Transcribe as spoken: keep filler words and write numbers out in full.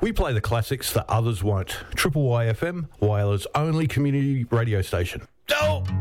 We play the classics that others won't. Triple Y F M, Whyala's only community radio station. Don't